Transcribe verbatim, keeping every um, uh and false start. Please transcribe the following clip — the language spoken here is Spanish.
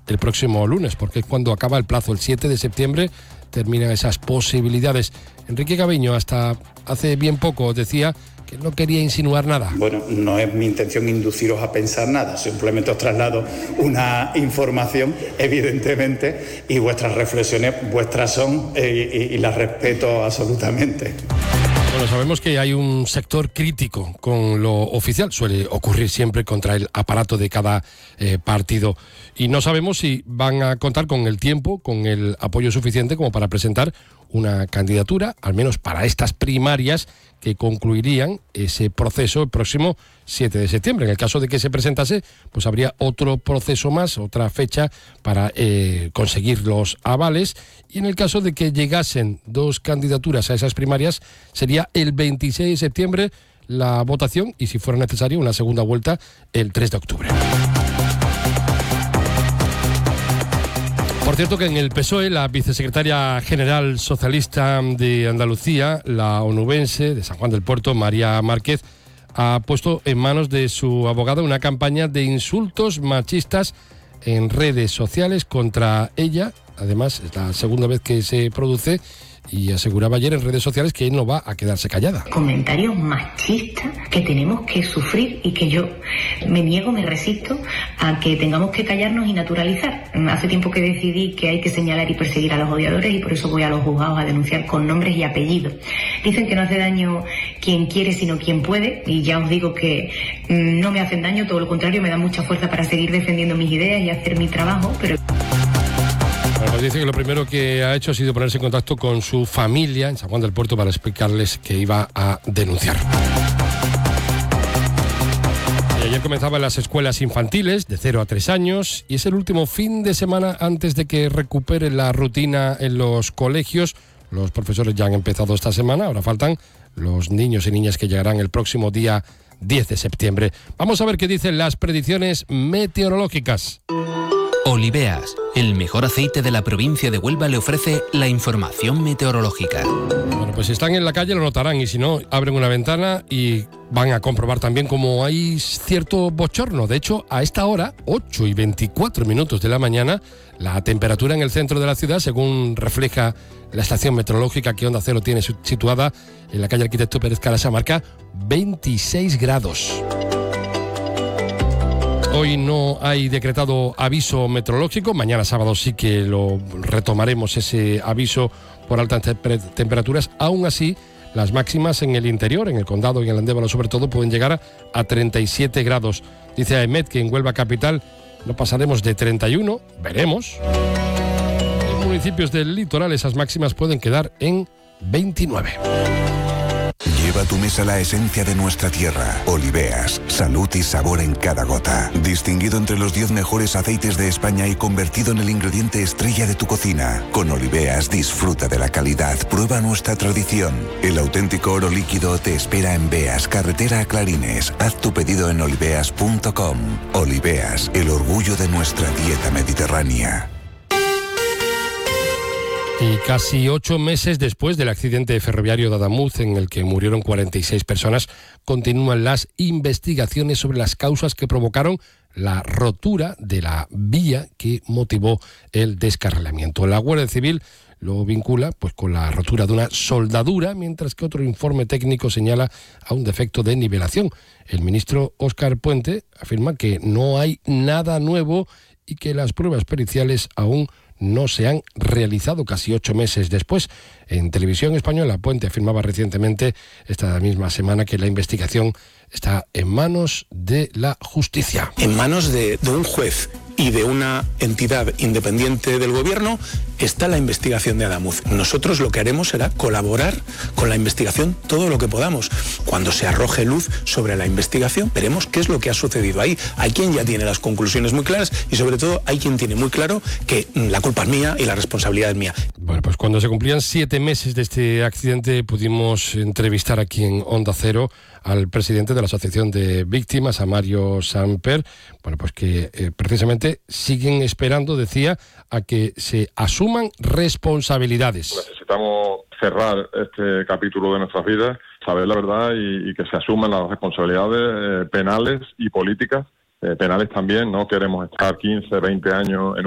el próximo lunes, porque es cuando acaba el plazo, el siete de septiembre terminan esas posibilidades. Enrique Gaviño hasta hace bien poco decía que no quería insinuar nada. Bueno, no es mi intención induciros a pensar nada, simplemente os traslado una información, evidentemente, y vuestras reflexiones, vuestras son, eh, y, y las respeto absolutamente. Bueno, sabemos que hay un sector crítico con lo oficial, suele ocurrir siempre contra el aparato de cada eh, partido, y no sabemos si van a contar con el tiempo, con el apoyo suficiente como para presentar una candidatura, al menos para estas primarias que concluirían ese proceso el próximo siete de septiembre. En el caso de que se presentase, pues habría otro proceso más, otra fecha para eh, conseguir los avales, y en el caso de que llegasen dos candidaturas a esas primarias, sería el veintiséis de septiembre la votación y, si fuera necesario, una segunda vuelta el tres de octubre. Por cierto que en el P S O E, la vicesecretaria general socialista de Andalucía, la onubense de San Juan del Puerto, María Márquez, ha puesto en manos de su abogada una campaña de insultos machistas en redes sociales contra ella. Además, es la segunda vez que se produce, y aseguraba ayer en redes sociales que no va a quedarse callada. Comentarios machistas que tenemos que sufrir y que yo me niego, me resisto a que tengamos que callarnos y naturalizar. Hace tiempo que decidí que hay que señalar y perseguir a los odiadores, y por eso voy a los juzgados a denunciar con nombres y apellidos. Dicen que no hace daño quien quiere, sino quien puede, y ya os digo que mmm, no me hacen daño, todo lo contrario, me da mucha fuerza para seguir defendiendo mis ideas y hacer mi trabajo, pero... Bueno, pues dice que lo primero que ha hecho ha sido ponerse en contacto con su familia en San Juan del Puerto para explicarles que iba a denunciar. Y ayer comenzaban las escuelas infantiles de cero a tres años, y es el último fin de semana antes de que recupere la rutina en los colegios. Los profesores ya han empezado esta semana, ahora faltan los niños y niñas que llegarán el próximo día diez de septiembre. Vamos a ver qué dicen las predicciones meteorológicas. Oliveas, el mejor aceite de la provincia de Huelva, le ofrece la información meteorológica. Bueno, pues si están en la calle lo notarán, y si no, abren una ventana y van a comprobar también como hay cierto bochorno. De hecho, a esta hora, ocho y veinticuatro minutos de la mañana, la temperatura en el centro de la ciudad, según refleja la estación meteorológica que Onda Cero tiene situada en la calle Arquitecto Pérez Carasa, marca veintiséis grados. Hoy no hay decretado aviso meteorológico, mañana sábado sí que lo retomaremos, ese aviso por altas te- temperaturas. Aún así, las máximas en el interior, en el Condado y en el Andévalo sobre todo, pueden llegar a treinta y siete grados. Dice AEMET que en Huelva capital no pasaremos de treinta y uno, veremos. En municipios del litoral esas máximas pueden quedar en veintinueve. Lleva a tu mesa la esencia de nuestra tierra. Oliveas, salud y sabor en cada gota. Distinguido entre los diez mejores aceites de España y convertido en el ingrediente estrella de tu cocina. Con Oliveas disfruta de la calidad, prueba nuestra tradición. El auténtico oro líquido te espera en Beas, carretera a Clarines. Haz tu pedido en oliveas punto com. Oliveas, el orgullo de nuestra dieta mediterránea. Y casi ocho meses después del accidente ferroviario de Adamuz, en el que murieron cuarenta y seis personas, continúan las investigaciones sobre las causas que provocaron la rotura de la vía que motivó el descarrilamiento. La Guardia Civil lo vincula pues con la rotura de una soldadura, mientras que otro informe técnico señala a un defecto de nivelación. El ministro Óscar Puente afirma que no hay nada nuevo y que las pruebas periciales aún no se han realizado casi ocho meses después. En Televisión Española, Puente afirmaba recientemente, esta misma semana, que la investigación está en manos de la justicia. En manos de, de un juez y de una entidad independiente del gobierno está la investigación de Adamuz. Nosotros lo que haremos será colaborar con la investigación todo lo que podamos. Cuando se arroje luz sobre la investigación, veremos qué es lo que ha sucedido ahí. Hay quien ya tiene las conclusiones muy claras y sobre todo hay quien tiene muy claro que la culpa es mía y la responsabilidad es mía. Bueno, pues cuando se cumplían siete meses de este accidente pudimos entrevistar aquí en Onda Cero al presidente de la Asociación de Víctimas, a Mario Samper. Bueno, pues que eh, precisamente siguen esperando, decía, a que se asuman responsabilidades. Necesitamos cerrar este capítulo de nuestras vidas, saber la verdad y, y que se asuman las responsabilidades eh, penales y políticas. Eh, penales también, no queremos estar quince, veinte años en